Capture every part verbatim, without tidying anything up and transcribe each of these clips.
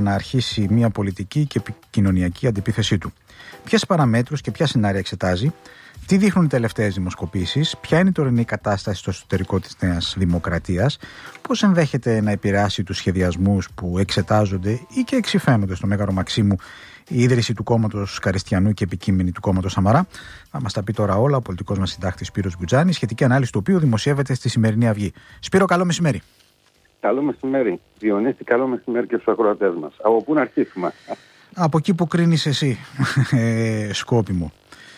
να αρχίσει μια πολιτική και επικοινωνιακή αντιπίθεσή του. Ποιες παραμέτρους και ποια σενάρια εξετάζει, τι δείχνουν οι τελευταίες δημοσκοπήσεις, ποια είναι η τωρινή κατάσταση στο εσωτερικό της Νέας Δημοκρατίας, πώς ενδέχεται να επηρεάσει τους σχεδιασμούς που εξετάζονται ή και εξυφαίνονται στο Μέγαρο Μαξίμου η ίδρυση του κόμματος Καριστιανού και επικείμενη του κόμματος Σαμαρά. Θα μας τα πει τώρα όλα ο πολιτικός μας συντάκτης Σπύρος Γκουτζάνης, σχετική ανάλυση του οποίου δημοσιεύεται στη σημερινή Αυγή. Σπύρο, καλό μεσημέρι. Καλό μεσημέρι. Διονύση, καλό μεσημέρι και στους ακροατές μας. Από πού να αρχίσουμε? Από εκεί που κρίνεις εσύ, ε, σκόπιμο.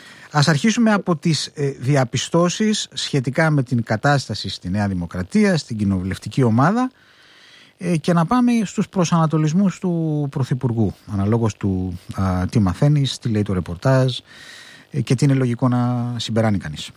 Ας αρχίσουμε από τις ε, διαπιστώσεις σχετικά με την κατάσταση στη Νέα Δημοκρατία, στην κοινοβουλευτική ομάδα, ε, και να πάμε στους προσανατολισμούς του Πρωθυπουργού. Αναλόγως του α, τι μαθαίνεις, τι λέει το ρεπορτάζ ε, και τι είναι λογικό να συμπεράνει κανείς.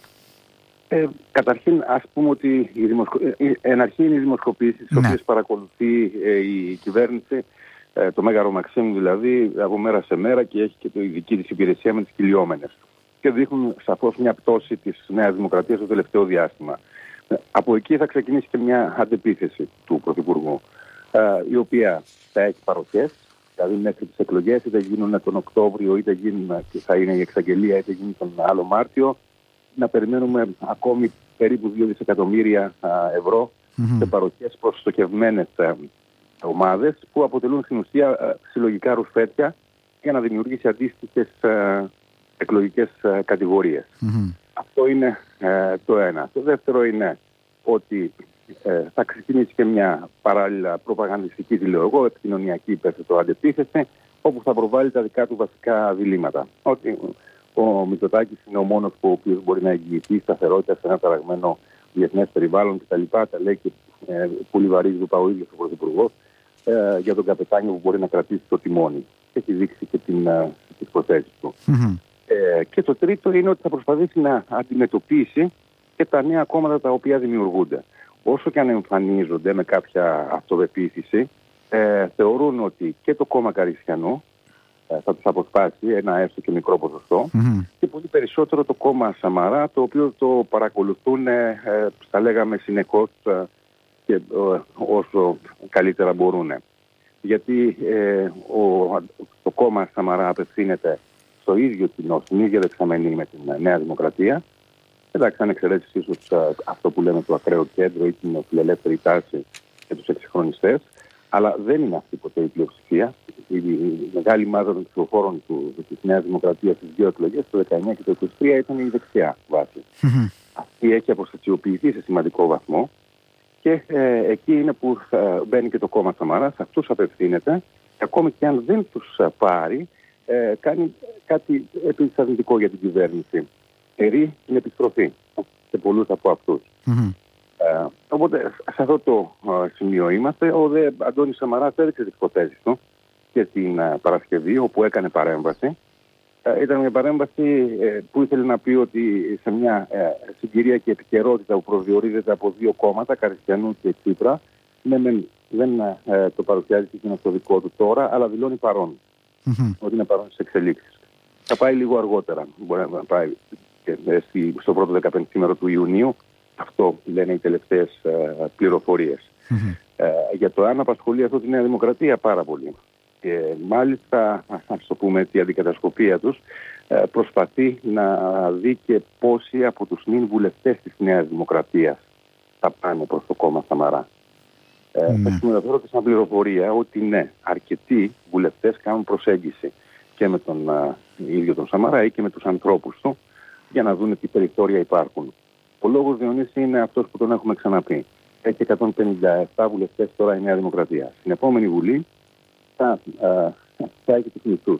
Ε, καταρχήν, ας πούμε ότι η δημοσκο... εν αρχή είναι οι δημοσκοπήσεις, τις ναι. οποίες παρακολουθεί ε, η κυβέρνηση, ε, το Μέγαρο Μαξίμου δηλαδή, από μέρα σε μέρα, και έχει και το ειδική της υπηρεσία με τις κυλιόμενες. Και δείχνουν σαφώς μια πτώση της Νέας Δημοκρατίας στο τελευταίο διάστημα. Από εκεί θα ξεκινήσει και μια αντεπίθεση του Πρωθυπουργού, η οποία θα έχει παροχές, δηλαδή μέχρι τις εκλογές, είτε γίνουν τον Οκτώβριο, είτε γίνουν, θα είναι η εξαγγελία, είτε γίνει τον άλλο Μάρτιο, να περιμένουμε ακόμη περίπου δύο δισεκατομμύρια ευρώ mm-hmm. σε παροχές προς στοχευμένες ομάδες, που αποτελούν στην ουσία συλλογικά ρουσφέτια για να δημιουργήσει αντίστοιχες εκλογικές κατηγορίες. Mm-hmm. Αυτό είναι ε, το ένα. Το δεύτερο είναι ότι ε, θα ξεκινήσει και μια παράλληλα προπαγανδιστική, τη λέω εγώ, επικοινωνιακή υπέρθετο αντεπίθεση, όπου θα προβάλλει τα δικά του βασικά διλήμματα. Ότι ο Μητσοτάκης είναι ο μόνος που ο οποίος μπορεί να εγγυηθεί σταθερότητα σε ένα ταραγμένο διεθνές περιβάλλον κτλ. Τα, τα λέει και ε, πολύ βαρύς του ο ίδιος ο Πρωθυπουργός ε, για τον καπετάνιο που μπορεί να κρατήσει το τιμόνι. Έχει δείξει και την, ε, τις προθέσεις του. Mm-hmm. Ε, και το τρίτο είναι ότι θα προσπαθήσει να αντιμετωπίσει και τα νέα κόμματα τα οποία δημιουργούνται. Όσο και αν εμφανίζονται με κάποια αυτοπεποίθηση, ε, θεωρούν ότι και το κόμμα Καριστιανού ε, θα τους αποσπάσει ένα έστω και μικρό ποσοστό mm-hmm. και πολύ περισσότερο το κόμμα Σαμαρά, το οποίο το παρακολουθούν, ε, ε, θα λέγαμε συνεχώς ε, και ε, όσο καλύτερα μπορούν. Γιατί ε, ο, το κόμμα Σαμαρά απευθύνεται στο ίδιο κοινό, στην ίδια δεξαμενή με την Νέα Δημοκρατία. Εντάξει, αν εξαιρέσεις ίσως αυτό που λέμε το ακραίο κέντρο ή την φιλελεύθερη τάση και τους εξυγχρονιστές, αλλά δεν είναι αυτή ποτέ η πλειοψηφία. Η, η μεγάλη μάζα των ψηφοφόρων της Νέας Δημοκρατίας στις δύο εκλογές, το δεκαεννιά και το είκοσι τρία, ήταν η δεξιά βάση. Mm-hmm. Αυτή έχει αποστασιοποιηθεί σε σημαντικό βαθμό και ε, εκεί είναι που θα μπαίνει και το κόμμα Σαμαρά, σε αυτούς απευθύνεται, και ακόμη και αν δεν τους πάρει, Ε, κάνει κάτι επίσης αρνητικό για την κυβέρνηση. Ερεί την επιστροφή σε πολλούς από αυτούς. Mm-hmm. Ε, οπότε σε αυτό το ε, σημείο είμαστε. Ο δε Αντώνης Σαμαράς έδειξε τις υποθέσεις του και την ε, Παρασκευή, όπου έκανε παρέμβαση. Ε, ήταν μια παρέμβαση ε, που ήθελε να πει ότι σε μια ε, συγκυρία και επικαιρότητα που προσδιορίζεται από δύο κόμματα, Καριστιανού και Τσίπρα, ναι, με, δεν ε, το παρουσιάζει και είναι στο δικό του τώρα, αλλά δηλώνει παρόν. Mm-hmm. Ότι είναι παρόν στις εξελίξεις. Θα πάει λίγο αργότερα. Μπορεί να πάει και στο πρώτο δεκαπεντήμερο του Ιουνίου. Αυτό λένε οι τελευταίες ε, πληροφορίες. Mm-hmm. Ε, για το αν απασχολεί αυτό τη Νέα Δημοκρατία πάρα πολύ. Και μάλιστα, ας το πούμε, η αντικατασκοπία τους ε, προσπαθεί να δει και πόσοι από τους νυν βουλευτές της Νέας Δημοκρατίας θα πάνε προς το κόμμα Σαμαρά. Ε, mm. Θα σου μεταφέρω και σαν πληροφορία ότι ναι, αρκετοί βουλευτές κάνουν προσέγγιση και με τον α, ίδιο τον Σαμαρά ή και με τους ανθρώπους του για να δουν τι περιθώρια υπάρχουν. Ο λόγος, Διονύση, είναι αυτός που τον έχουμε ξαναπεί. Έχει εκατόν πενήντα επτά βουλευτές τώρα η Νέα Δημοκρατία. Στην επόμενη Βουλή θα, α, θα έχει τους μισθούς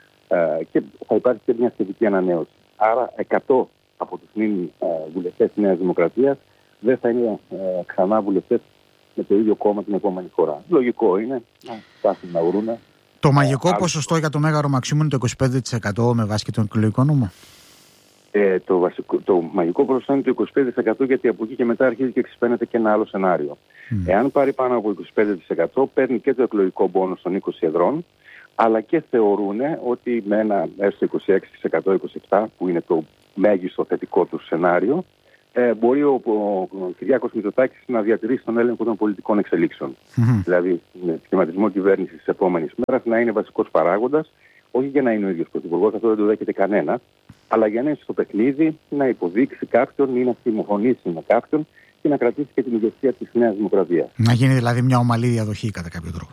και θα υπάρχει και μια σχετική ανανέωση. Άρα εκατό από τους νυν βουλευτές της Νέας Δημοκρατίας δεν θα είναι α, ξανά βουλευτές με το ίδιο κόμμα την επόμενη φορά. Λογικό είναι να φτάσουν να βρούνε. Το μαγικό ε, ποσοστό άλλο... για το Μέγαρο Μαξίμου είναι το είκοσι πέντε τοις εκατό με βάση και τον εκλογικό νόμο. Ε, το, βασικό, το μαγικό ποσοστό είναι το είκοσι πέντε τοις εκατό, γιατί από εκεί και μετά αρχίζει και εξυπαίνεται και ένα άλλο σενάριο. Mm. Εάν πάρει πάνω από είκοσι πέντε τοις εκατό, παίρνει και το εκλογικό πόνους των είκοσι εδρών, αλλά και θεωρούν ότι με ένα έστω είκοσι έξι τοις εκατό, είκοσι επτά τοις εκατό που είναι το μέγιστο θετικό του σενάριο, ε, μπορεί ο, ο, ο Κυριάκος Μητσοτάκης να διατηρήσει τον έλεγχο των πολιτικών εξελίξεων. Mm-hmm. Δηλαδή, με σχηματισμό κυβέρνησης της επόμενης μέρας να είναι βασικός παράγοντας, όχι για να είναι ο ίδιος πρωθυπουργός, αυτό δεν το δέχεται κανένα, αλλά για να είναι στο παιχνίδι, να υποδείξει κάποιον ή να συμφωνήσει με κάποιον και να κρατήσει και την ηγεσία της Νέας Δημοκρατίας. Να γίνει δηλαδή μια ομαλή διαδοχή κατά κάποιο τρόπο.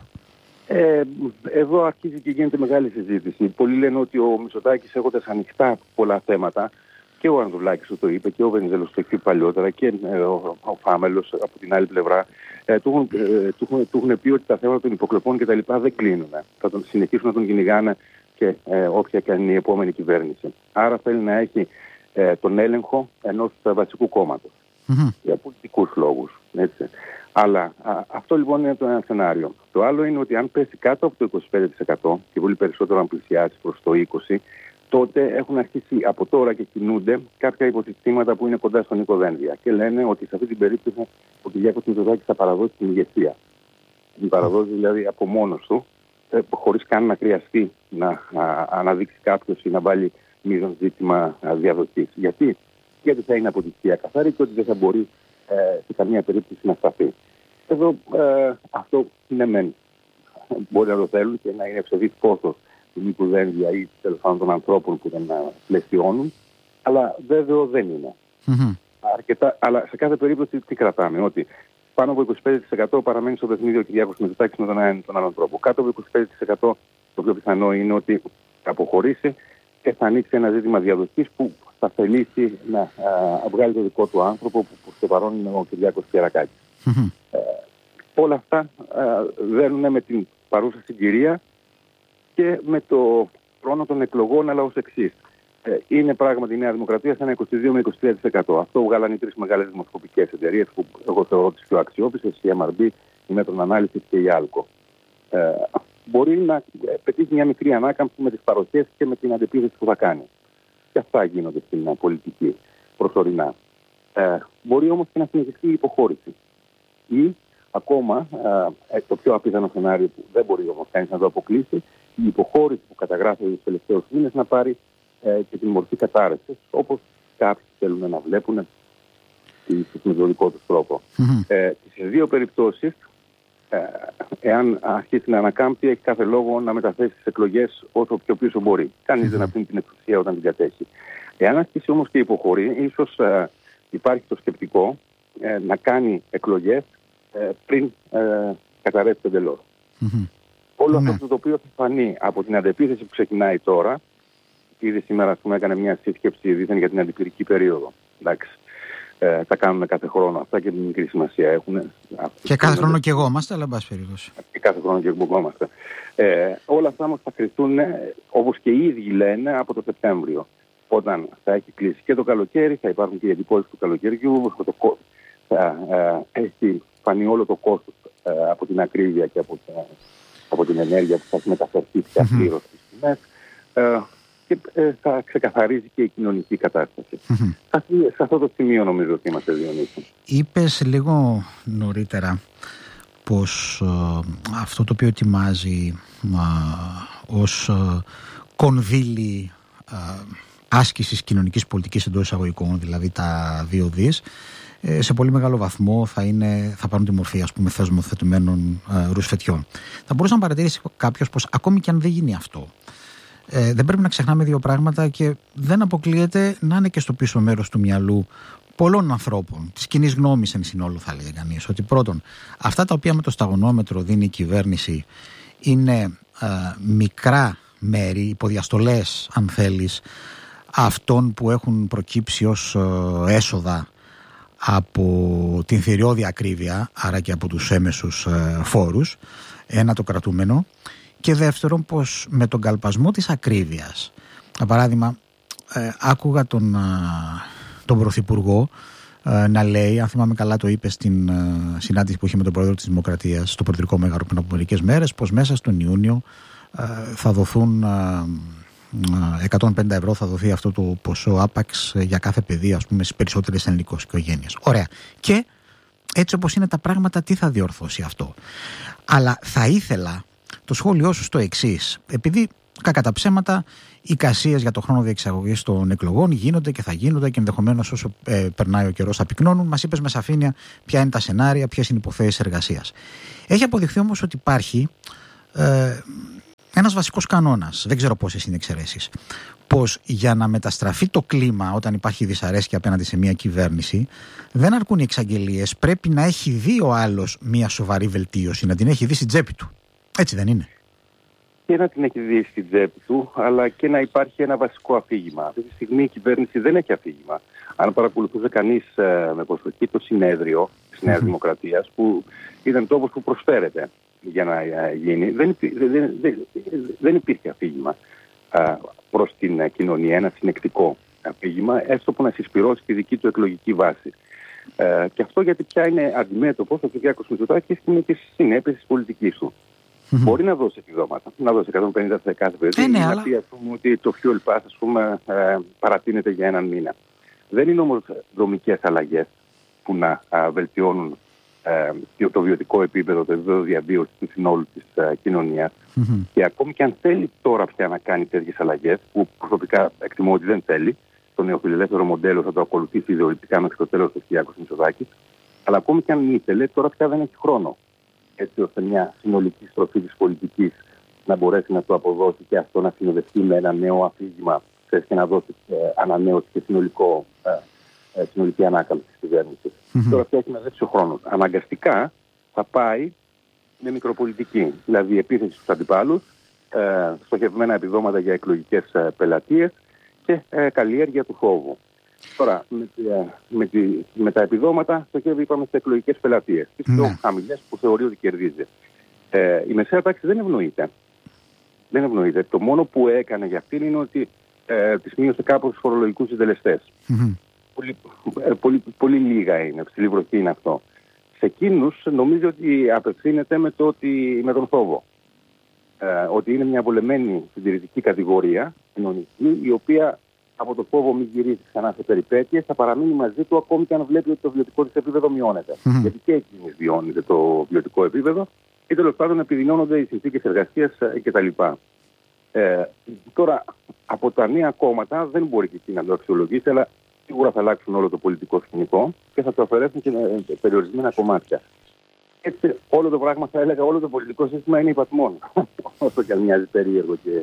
Ε, εδώ αρχίζει και γίνεται μεγάλη συζήτηση. Πολλοί λένε ότι ο Μητσοτάκης, έχοντας ανοιχτά πολλά θέματα, και ο Ανδρουλάκης το είπε και ο Βενιζέλος το είπε παλιότερα και ε, ο, ο Φάμελος από την άλλη πλευρά, ε, του, έχουν, ε, του, έχουν, του έχουν πει ότι τα θέματα των υποκλοπών κτλ. Δεν κλείνουν. Θα τον συνεχίσουν να τον κυνηγάνε και ε, όποια και αν είναι η επόμενη κυβέρνηση. Άρα θέλει να έχει ε, τον έλεγχο ενός βασικού κόμματος. Mm-hmm. Για πολιτικούς λόγους. Έτσι. Αλλά α, αυτό λοιπόν είναι το ένα σενάριο. Το άλλο είναι ότι αν πέσει κάτω από το είκοσι πέντε τοις εκατό και πολύ περισσότερο αν πλησιάσει προς το είκοσι τοις εκατό, τότε έχουν αρχίσει από τώρα και κινούνται κάποια υποσυστήματα που είναι κοντά στον Νίκο Δένδια. Και λένε ότι σε αυτή την περίπτωση ο Κυριάκος Μητσοτάκης θα παραδώσει την ηγεσία. Την παραδώσει δηλαδή από μόνος του, ε, χωρίς καν να χρειαστεί να α, αναδείξει κάποιος ή να βάλει μείζον ζήτημα διαδοχής. Γιατί? Γιατί θα είναι αποτυχία καθαρή και ότι δεν θα μπορεί ε, σε καμία περίπτωση να σταθεί. Εδώ ε, αυτό είναι μεν. Μπορεί να το θέλουν και να είναι ευσεβής πόθος του Νίκου Δένδια ή τέλος πάντων των ανθρώπων που δεν πλαισιώνουν, αλλά βέβαιο δεν είναι. Mm-hmm. Αρκετά, αλλά σε κάθε περίπτωση τι κρατάμε, ότι πάνω από είκοσι πέντε τοις εκατό παραμένει στο παιχνίδι ο Κυριάκος Μητσοτάκης με τον ένα ή τον άλλον τρόπο. Κάτω από είκοσι πέντε τοις εκατό το πιο πιθανό είναι ότι θα αποχωρήσει και θα ανοίξει ένα ζήτημα διαδοχής που θα θελήσει να α, βγάλει το δικό του άνθρωπο που, που στο παρόν είναι ο Κυριάκος Κερακάκης. Mm-hmm. Ε, όλα αυτά α, δένουν με την παρούσα συγκυρία και με το χρόνο των εκλογών, αλλά ως εξής. Ε, είναι πράγματι η Νέα Δημοκρατία σε ένα είκοσι δύο με είκοσι τρία τοις εκατό. Αυτό βγάλαν οι τρεις μεγάλες δημοσκοπικές εταιρείες που εγώ θεωρώ τις πιο αξιόπιστες, η εμ αρ μπι, η Μέτρων Ανάλυσης και η Άλκο. Ε, μπορεί να πετύχει μια μικρή ανάκαμψη με τις παροχές και με την αντεπίθεση που θα κάνει. Και αυτά γίνονται στην πολιτική προσωρινά. Ε, μπορεί όμως και να συνεχιστεί η υποχώρηση. Ή ακόμα, ε, το πιο απίθανο σενάριο που δεν μπορεί όμως κανείς να το αποκλείσει, η υποχώρηση που καταγράφει τους τελευταίους μήνες να πάρει ε, και την μορφή κατάρρευσης, όπως κάποιοι θέλουν να βλέπουν με τον δικό τους τρόπο. Mm-hmm. Ε, στις δύο περιπτώσεις, ε, εάν αρχίσει να ανακάμπτει, έχει κάθε λόγο να μεταθέσει τις εκλογές όσο πιο πίσω μπορεί. Κανείς mm-hmm. δεν αφήνει την εξουσία όταν την κατέχει. Εάν αρχίσει όμως και υποχωρεί, ίσως ε, υπάρχει το σκεπτικό ε, να κάνει εκλογές ε, πριν ε, καταρρεύσει εντελώς. Mm-hmm. Όλο mm-hmm. αυτό το οποίο θα φανεί από την αντεπίθεση που ξεκινάει τώρα, ήδη σήμερα ας πούμε, έκανε μια σύσκεψη δίθεν για την αντιπυρική περίοδο. Εντάξει. Ε, τα κάνουμε κάθε χρόνο αυτά και μικρή σημασία έχουν. Και κάθε χρόνο και εγώ είμαστε, αλλά εν πάση περιπτώσει. Και κάθε χρόνο και εγώ είμαστε. Ε, όλα αυτά όμως θα κρυφτούν, όπως και οι ίδιοι λένε, από το Σεπτέμβριο. Όταν θα έχει κλείσει και το καλοκαίρι, θα υπάρχουν και οι εντυπώσεις του καλοκαιριού, το, θα ε, έχει φανεί όλο το κόστος ε, από την ακρίβεια και από, ε, από την ενέργεια που θα έχει μεταφερθεί πια πλήρως στις τιμές. Ε, και ε, θα ξεκαθαρίζει και η κοινωνική κατάσταση. Mm-hmm. Σε αυτό το σημείο νομίζω ότι είμαστε Διονύση. Είπες λίγο νωρίτερα πως ε, αυτό το οποίο ετοιμάζει ε, ως ε, κονδύλι ε, άσκησης κοινωνικής πολιτικής εντός εισαγωγικών, δηλαδή τα δύο δις, ε, σε πολύ μεγάλο βαθμό θα, είναι, θα πάρουν τη μορφή ας πούμε θεσμοθετημένων ε, ρουσφετιών. Θα μπορούσε να παρατηρήσει κάποιος πως ακόμη και αν δεν γίνει αυτό, Ε, δεν πρέπει να ξεχνάμε δύο πράγματα και δεν αποκλείεται να είναι και στο πίσω μέρος του μυαλού πολλών ανθρώπων, της κοινής γνώμης εν συνόλου θα λέγει κανείς, ότι πρώτον αυτά τα οποία με το σταγονόμετρο δίνει η κυβέρνηση είναι ε, μικρά μέρη, υποδιαστολές αν θέλεις, αυτών που έχουν προκύψει ως ε, έσοδα από την θηριώδη ακρίβεια, άρα και από τους έμεσους ε, φόρους, ένα το κρατούμενο. Και δεύτερον, πως με τον καλπασμό της ακρίβειας, για παράδειγμα, ε, άκουγα τον, τον Πρωθυπουργό ε, να λέει, αν θυμάμαι καλά το είπε στην ε, συνάντηση που είχε με τον Πρόεδρο της Δημοκρατίας, στο Προεδρικό Μέγαρο πριν από μερικές μέρες, πως μέσα στον Ιούνιο ε, θα δοθούν ε, εκατόν πενήντα ευρώ, θα δοθεί αυτό το ποσό άπαξ για κάθε παιδί, ας πούμε, στις περισσότερες ελληνικές οικογένειες. Ωραία. Και έτσι όπως είναι τα πράγματα, τι θα διορθώσει αυτό? Αλλά θα ήθελα το σχόλιο σου στο εξής, επειδή Κακά τα ψέματα, οι εικασίες για το χρόνο διεξαγωγής των εκλογών γίνονται και θα γίνονται και ενδεχομένως όσο ε, περνάει ο καιρός θα πυκνώνουν. Μας είπες με σαφήνεια ποια είναι τα σενάρια, ποιες είναι οι υποθέσεις εργασίας. Έχει αποδειχθεί όμως ότι υπάρχει ε, ένας βασικός κανόνας, δεν ξέρω πόσες είναι εξαιρέσεις, πως για να μεταστραφεί το κλίμα όταν υπάρχει δυσαρέσκεια απέναντι σε μια κυβέρνηση, δεν αρκούν οι εξαγγελίες, πρέπει να έχει δει ο άλλος μια σοβαρή βελτίωση, να την έχει δει στην τσέπη του. Έτσι δεν είναι? Και να την έχει δει στην τσέπη του, αλλά και να υπάρχει ένα βασικό αφήγημα. Αυτή τη στιγμή η κυβέρνηση δεν έχει αφήγημα. Αν παρακολουθούσε κανείς ε, με προσοχή το συνέδριο της Νέας mm-hmm. Δημοκρατίας, που ήταν τόπος που προσφέρεται για να ε, γίνει, δεν, υπή, δεν, δεν, δεν υπήρχε αφήγημα ε, προς την ε, κοινωνία, ένα συνεκτικό αφήγημα, έστω που να συσπυρώσει τη δική του εκλογική βάση. Ε, και αυτό γιατί πια είναι αντιμέτωπος ο Κυριάκος Μητσοτάκης με τις συνέπειες της πολιτικής του. Mm-hmm. Μπορεί να δώσει επιδόματα, να δώσει εκατόν πενήντα σε κάθε παιδί, ναι, να αλλά... πει ας πούμε, ότι το fuel pass ας πούμε, ε, παρατείνεται για έναν μήνα. Δεν είναι όμως δομικές αλλαγές που να α, βελτιώνουν ε, το βιωτικό επίπεδο, το επίπεδο διαβίωσης του συνόλου της ε, κοινωνίας. Mm-hmm. Και ακόμη και αν θέλει τώρα πια να κάνει τέτοιες αλλαγές, που προσωπικά εκτιμώ ότι δεν θέλει, το νεοφιλελεύθερο μοντέλο θα το ακολουθήσει ιδεολογικά μέχρι το τέλος του Κυριάκος Μητσοτάκης, αλλά ακόμη και αν ήθελε, τώρα πια δεν έχει χρόνο, έτσι ώστε μια συνολική στροφή της πολιτικής να μπορέσει να το αποδώσει και αυτό να συνοδευτεί με ένα νέο αφήγημα και να δώσει ε, ανανέωση και συνολικό, ε, ε, συνολική ανάκαμψη της κυβέρνησης. Mm-hmm. Τώρα πια έχει μαζέψει ο χρόνος. Αναγκαστικά θα πάει με μικροπολιτική, δηλαδή επίθεση στους αντιπάλους, ε, στοχευμένα επιδόματα για εκλογικές ε, πελατείες και ε, καλλιέργεια του φόβου. Τώρα, με, με, τη, με τα επιδόματα στοχεύει, είπαμε, στις εκλογικές πελατείες. Τις πιο mm-hmm. χαμηλές που θεωρεί ότι κερδίζει. Ε, η μεσαία τάξη δεν ευνοείται. Δεν ευνοείται. Το μόνο που έκανε για αυτήν είναι ότι ε, της μείωσε κάπως τους φορολογικούς συντελεστές. Mm-hmm. Πολύ, ε, πολύ, πολύ λίγα είναι, ψηλή βροχή είναι αυτό. Σε εκείνους νομίζω ότι απευθύνεται με, το ότι, με τον φόβο. Ε, ότι είναι μια βολεμένη συντηρητική κατηγορία κοινωνική, η οποία από το φόβο μην γυρίσει ξανά σε περιπέτειες, θα παραμείνει μαζί του ακόμη και αν βλέπει ότι το βιωτικό της επίπεδο μειώνεται. Mm-hmm. Γιατί και εκείνη βιώνεται το βιωτικό επίπεδο ή τέλος πάντων επιδεινώνονται οι συνθήκες εργασίας κτλ. Ε, τώρα, από τα νέα κόμματα δεν μπορεί και εκεί να το αξιολογήσει, αλλά σίγουρα θα αλλάξουν όλο το πολιτικό σκηνικό και θα το αφαιρέσουν και με περιορισμένα κομμάτια. Έτσι, όλο το πράγμα, θα έλεγα, όλο το πολιτικό σύστημα είναι υπατμόν. Όσο και αν μοιάζει περίεργο και.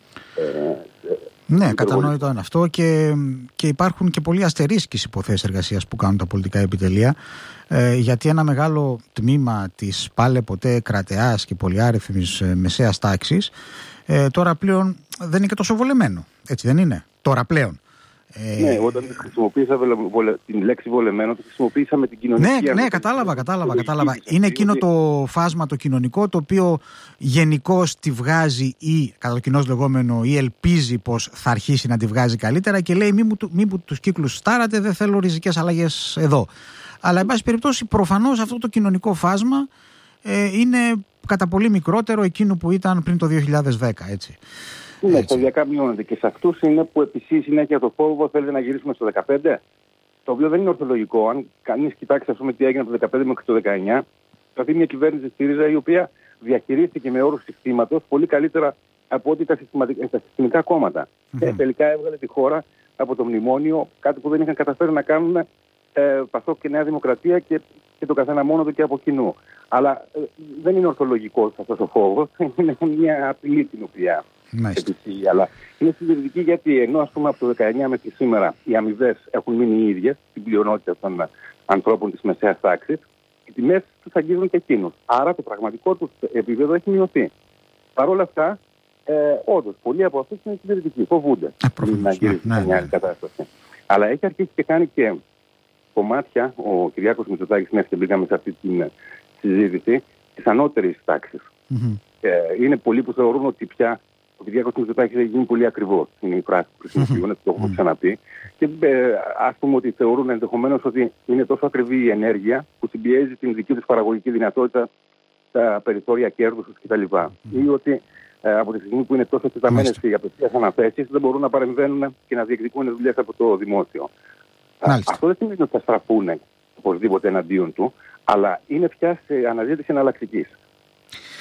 Ε, ε, ναι, κατανοητό είναι αυτό και, και υπάρχουν και πολλοί αστερίσκεις υποθέσεις εργασίας που κάνουν τα πολιτικά επιτελεία, ε, γιατί ένα μεγάλο τμήμα της πάλε ποτέ κρατεάς και πολυάριθμης ε, μεσαίας τάξης ε, τώρα πλέον δεν είναι και τόσο βολεμένο. Έτσι δεν είναι, τώρα πλέον. Ναι, όταν χρησιμοποίησα βολε, την λέξη βολεμένο, το χρησιμοποίησα με την κοινωνική. Ναι, ναι, κατάλαβα, κατάλαβα, κατάλαβα. Είναι εκείνο το φάσμα το κοινωνικό το οποίο γενικώς τη βγάζει ή κατά το κοινώς λεγόμενο ή ελπίζει πως θα αρχίσει να τη βγάζει καλύτερα και λέει μη μου, μη μου τους κύκλους στάρατε, δεν θέλω ριζικές αλλαγές εδώ. Αλλά εν πάση περιπτώσει προφανώς αυτό το κοινωνικό φάσμα ε, είναι κατά πολύ μικρότερο εκείνο που ήταν πριν το δύο χιλιάδες δέκα, έτσι. Ναι, σταδιακά μειώνεται. Και σε αυτούς είναι που επισύει συνέχεια το φόβο, θέλετε να γυρίσουμε στο δεκαπέντε. Το οποίο δεν είναι ορθολογικό. Αν κανείς κοιτάξει, ας πούμε, τι έγινε από το δεκαπέντε μέχρι το δεκαεννιά, θα δει μια κυβέρνηση ΣΥΡΙΖΑ η οποία διαχειρίστηκε με όρους συστήματος πολύ καλύτερα από ό,τι τα, τα συστημικά κόμματα. Mm-hmm. Και τελικά έβγαλε τη χώρα από το μνημόνιο, κάτι που δεν είχαν καταφέρει να κάνουν ε, Πασόκ και Νέα Δημοκρατία και, και το καθένα μόνο του και από κοινού. Αλλά ε, δεν είναι ορθολογικός αυτός ο φόβος. Είναι μια απειλή την οποία. Επισύγει, αλλά είναι συντηρητική γιατί ενώ ας πούμε από το δεκαεννιά μέχρι σήμερα οι αμοιβές έχουν μείνει οι ίδιες στην πλειονότητα των ανθρώπων της μεσαίας τάξης, οι τιμές τους αγγίζουν και εκείνους. Άρα το πραγματικό τους επίπεδο έχει μειωθεί. Παρ' όλα αυτά, ε, όντως, πολλοί από αυτούς είναι συντηρητικοί, φοβούνται να γυρίσουν σε μια άλλη κατάσταση. Αλλά έχει αρχίσει και κάνει και κομμάτια ο Κυριάκος Μητσοτάκης, μια και μπήκαμε σε αυτή τη συζήτηση, της ανώτερης τάξης. Mm-hmm. Ε, είναι πολλοί που θεωρούν ότι πια ο Κυριάκος Μητσοτάκης έχει γίνει πολύ ακριβώς. Είναι η φράση που χρησιμοποιούν, mm-hmm. το έχουμε ξαναπεί. Και ε, ας πούμε ότι θεωρούν ενδεχομένως ότι είναι τόσο ακριβή η ενέργεια που συμπιέζει την δική τους παραγωγική δυνατότητα, τα περιθώρια κέρδους τους κτλ. Mm-hmm. Ή ότι ε, από τη στιγμή που είναι τόσο εκτεταμένες οι απευθείας αναθέσεις δεν μπορούν να παρεμβαίνουν και να διεκδικούν δουλειές από το δημόσιο. Μάλιστα. Αυτό δεν σημαίνει ότι θα στραφούν οπωσδήποτε εναντίον του, αλλά είναι πια σε αναζήτηση εναλλακτικής.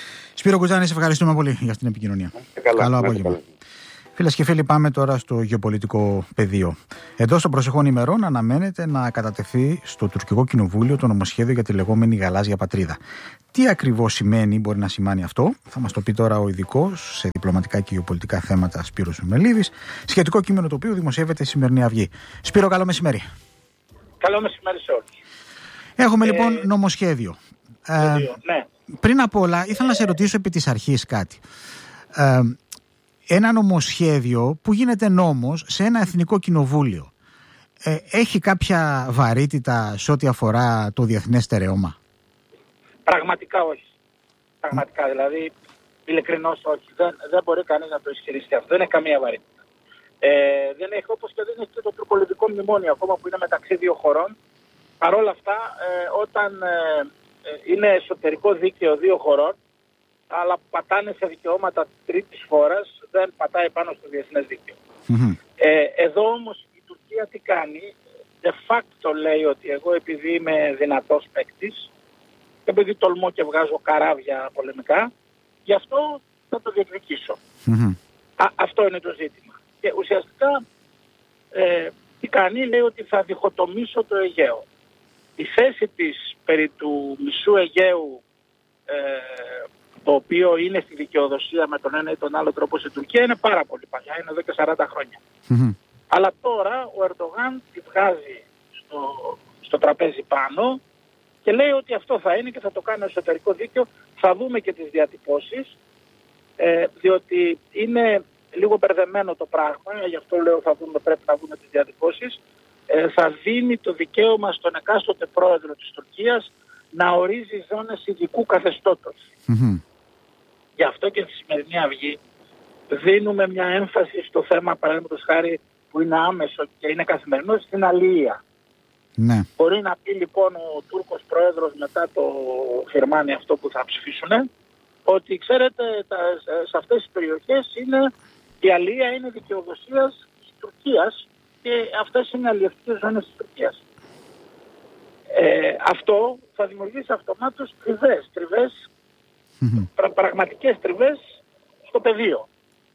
Σπύρο Κουτζάνη, σε ευχαριστούμε πολύ για την επικοινωνία. Καλά, Καλό απόγευμα. Φίλες και φίλοι, πάμε τώρα στο γεωπολιτικό πεδίο. Εντός των προσεχών ημερών αναμένεται να κατατεθεί στο τουρκικό κοινοβούλιο το νομοσχέδιο για τη λεγόμενη γαλάζια πατρίδα. Τι ακριβώς σημαίνει, μπορεί να σημάνει αυτό, θα μας το πει τώρα ο ειδικός σε διπλωματικά και γεωπολιτικά θέματα Σπύρος Μελίδης, σχετικό κείμενο το οποίο δημοσιεύεται η σημερινή Αυγή. Σπύρο, καλό μεσημέρι. Καλό μεσημέρι σε όλους. Έχουμε ε... λοιπόν νομοσχέδιο. Ε, ναι. Πριν απ' όλα, ήθελα να σε ρωτήσω επί της αρχής κάτι. Ε, ένα νομοσχέδιο που γίνεται νόμος σε ένα εθνικό κοινοβούλιο ε, έχει κάποια βαρύτητα σε ό,τι αφορά το διεθνές στερεώμα? Πραγματικά όχι. Πραγματικά, δηλαδή, ειλικρινώς όχι. Δεν, δεν μπορεί κανείς να το ισχυριστεί αυτό. Δεν έχει καμία βαρύτητα. Ε, δεν έχει, όπως και δεν έχει και το τουρκολιβικό μνημόνιο ακόμα που είναι μεταξύ δύο χωρών. Παρ' όλα αυτά, ε, όταν ε, ε, είναι εσωτερικό δίκαιο δύο χωρών, αλλά πατάνε σε δικαιώματα τρίτης χώρας, δεν πατάει πάνω στο διεθνές δίκαιο. Mm-hmm. Ε, εδώ όμως η Τουρκία τι κάνει? De facto λέει ότι εγώ επειδή είμαι δυνατός παίκτης, επειδή τολμώ και βγάζω καράβια πολεμικά, γι' αυτό θα το διεκδικήσω. Mm-hmm. Α, αυτό είναι το ζήτημα. Και ουσιαστικά ε, τι κάνει? Λέει ότι θα διχοτομήσω το Αιγαίο. Η θέση της περί του μισού Αιγαίου, ε, το οποίο είναι στη δικαιοδοσία με τον ένα ή τον άλλο τρόπο στην Τουρκία, είναι πάρα πολύ παλιά, είναι εδώ και σαράντα χρόνια. Mm-hmm. Αλλά τώρα ο Ερντογάν τη βγάζει στο, στο τραπέζι πάνω και λέει ότι αυτό θα είναι και θα το κάνει εσωτερικό δίκαιο. Θα δούμε και τις διατυπώσεις, ε, διότι είναι λίγο μπερδεμένο το πράγμα, γι' αυτό λέω θα δούμε, πρέπει να δούμε τις διατυπώσεις. Ε, θα δίνει το δικαίωμα στον εκάστοτε πρόεδρο της Τουρκίας να ορίζει ζώνες ειδικού καθεστώτος. Mm-hmm. Γι' αυτό και στη σημερινή Αυγή δίνουμε μια έμφαση στο θέμα, παραδείγματος χάρη, που είναι άμεσο και είναι καθημερινό, στην αλληλεία. Ναι. Μπορεί να πει λοιπόν ο Τούρκος πρόεδρος μετά το Φιρμάνι αυτό που θα ψηφίσουν, ότι ξέρετε τα, σε αυτές τις περιοχές είναι, η αλληλεία είναι δικαιοδοσίας της Τουρκίας και αυτές είναι αλληλευτικές ζώνες της Τουρκίας. Ε, αυτό θα δημιουργήσει αυτομάτως τριβές, τριβές mm-hmm. πρα, πραγματικές τριβές στο πεδίο.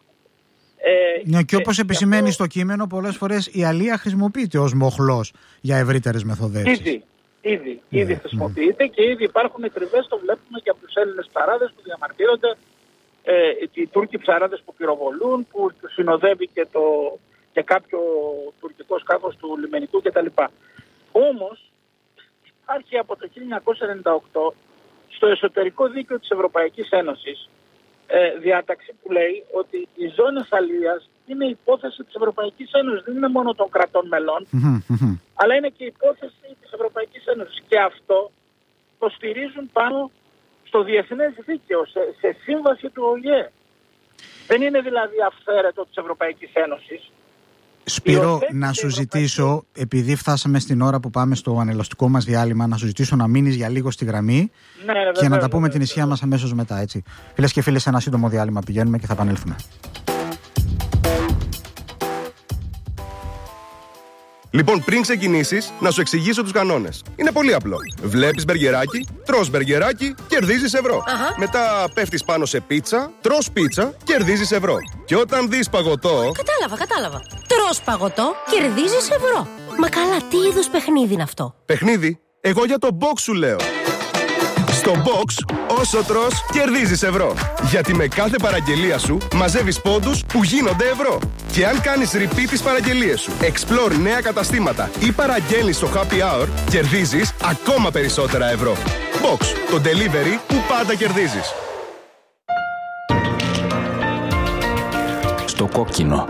Ε, ναι, και όπως επισημαίνει αυτό... στο κείμενο, πολλές φορές η αλεία χρησιμοποιείται ως μοχλός για ευρύτερες μεθοδεύσεις. Ήδη, ήδη, yeah, ήδη χρησιμοποιείται yeah. και ήδη υπάρχουν τριβές, το βλέπουμε και από τους Έλληνες ψαράδες που διαμαρτύρονται, ε, οι Τούρκοι ψαράδες που πυροβολούν, που συνοδεύει και, το, και κάποιο τουρκικό σκάφος του λιμενικού κτλ. Όμως, υπάρχει από το χίλια εννιακόσια ενενήντα οκτώ στο εσωτερικό δίκαιο της Ευρωπαϊκής Ένωσης ε, διάταξη που λέει ότι οι ζώνες αλίας είναι υπόθεση της Ευρωπαϊκής Ένωσης, δεν είναι μόνο των κρατών μελών, mm-hmm. αλλά είναι και υπόθεση της Ευρωπαϊκής Ένωσης. Και αυτό το στηρίζουν πάνω στο διεθνές δίκαιο, σε, σε σύμβαση του Ο Η Ε. Δεν είναι δηλαδή αυθαίρετο της Ευρωπαϊκής Ένωσης. Σπύρο, να σου ζητήσω, επειδή φτάσαμε στην ώρα που πάμε στο ανελαστικό μας διάλειμμα, να σου ζητήσω να μείνεις για λίγο στη γραμμή ναι, και βέβαια, να τα πούμε βέβαια, την ισχύα μας αμέσως μετά, έτσι. Φίλες και φίλοι, σε ένα σύντομο διάλειμμα πηγαίνουμε και θα επανέλθουμε. Λοιπόν, πριν ξεκινήσεις, να σου εξηγήσω τους κανόνες. Είναι πολύ απλό. Βλέπεις μπεργκεράκι, τρως μπεργκεράκι, κερδίζεις ευρώ. Uh-huh. Μετά πέφτεις πάνω σε πίτσα, τρως πίτσα, κερδίζεις ευρώ. Και όταν δεις παγωτό... Κατάλαβα, κατάλαβα. Τρως παγωτό, κερδίζεις ευρώ. Μα καλά, τι είδους παιχνίδι είναι αυτό? Παιχνίδι? Εγώ για το box σου λέω. Στο box, όσο τρως, κερδίζεις ευρώ. Γιατί με κάθε παραγγελία σου μαζεύεις πόντους που γίνονται ευρώ. Και αν κάνεις repeat τις παραγγελίες σου, explore νέα καταστήματα ή παραγγέλνεις στο happy hour, κερδίζεις ακόμα περισσότερα ευρώ. Box, το delivery που πάντα κερδίζεις. Στο κόκκινο.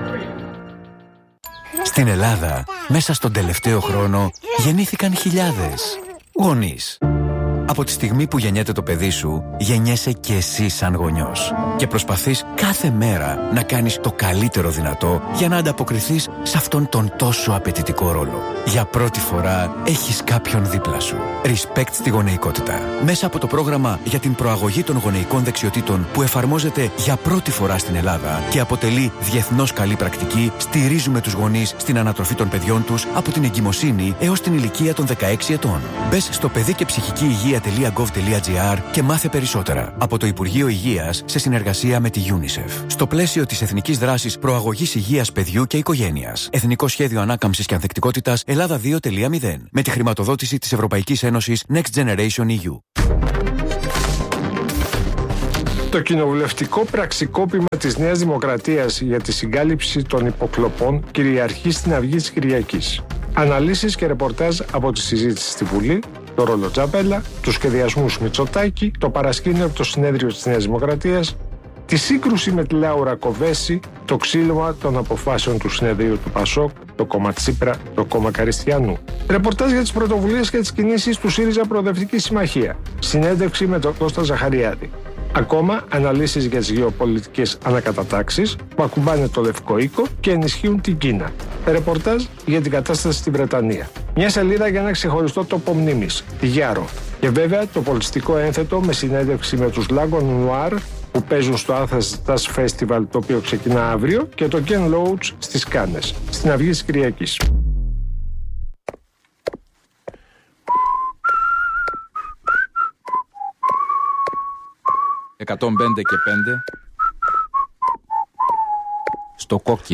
Στην Ελλάδα, μέσα στον τελευταίο χρόνο, γεννήθηκαν χιλιάδες γονείς. Από τη στιγμή που γεννιέται το παιδί σου, γεννιέσαι και εσύ σαν γονιός. Και προσπαθείς κάθε μέρα να κάνεις το καλύτερο δυνατό για να ανταποκριθείς σε αυτόν τον τόσο απαιτητικό ρόλο. Για πρώτη φορά έχεις κάποιον δίπλα σου. Respect στη γονεϊκότητα. Μέσα από το πρόγραμμα για την προαγωγή των γονεϊκών δεξιοτήτων που εφαρμόζεται για πρώτη φορά στην Ελλάδα και αποτελεί διεθνώς καλή πρακτική, στηρίζουμε τους γονείς στην ανατροφή των παιδιών τους από την εγκυμοσύνη έως την ηλικία των δεκαέξι ετών. Μπες στο παιδί και ψυχική υγεία τελεία γκοβ τελεία τζι άρ και μάθε περισσότερα από το Υπουργείο Υγείας σε συνεργασία με τη UNICEF. Στο πλαίσιο της Εθνικής Δράσης Προαγωγής Υγείας Παιδιού και Οικογένειας. Εθνικό Σχέδιο Ανάκαμψης και Ανθεκτικότητας Ελλάδα δύο τελεία μηδέν. Με τη χρηματοδότηση της Ευρωπαϊκής Ένωσης Next Generation ι γιου. Το κοινοβουλευτικό πραξικόπημα της Νέας Δημοκρατίας για τη συγκάλυψη των υποκλοπών κυριαρχεί στην αυγή της Κυριακής. Αναλύσεις και ρεπορτάζ από τη συζήτηση στη Βουλή, το ρόλο Τζαπέλα, τους σχεδιασμούς Μητσοτάκη, το παρασκήνιο από το συνέδριο της Νέας Δημοκρατίας, τη σύγκρουση με τη Λάουρα Κοβέση, το ξύλωμα των αποφάσεων του συνεδρίου του Πασόκ, το κόμμα Τσίπρα, το κόμμα Καριστιανού. Ρεπορτάζ για τις πρωτοβουλίες και τις κινήσεις του ΣΥΡΙΖΑ Προοδευτική Συμμαχία. Συνέντευξη με τον Κώστα Ζαχαριάδη. Ακόμα αναλύσεις για τις γεωπολιτικές ανακατατάξεις που ακουμπάνε το Λευκό Οίκο και ενισχύουν την Κίνα. Ρεπορτάζ για την κατάσταση στη Βρετανία. Μια σελίδα για ένα ξεχωριστό τόπο μνήμης, τη Γιάρο. Και βέβαια το πολιτιστικό ένθετο με συνέντευξη με τους Lagon Noir που παίζουν στο Athens Jazz Festival, το οποίο ξεκινά αύριο, και το Ken Loach στις Κάνες, στην αυγή της Κυριακής. εκατόν πέντε και πέντε στο κόκκι.